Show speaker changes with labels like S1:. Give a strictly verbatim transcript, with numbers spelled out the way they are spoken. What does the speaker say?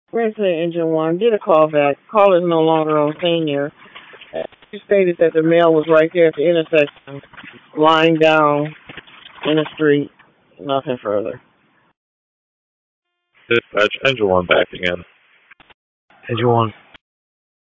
S1: Wednesday, Engine one, did a call back. Caller is no longer on scene here. She stated that the male was right there at the intersection, lying down in the street. Nothing further.
S2: Dispatch, engine one back again.
S3: Engine one.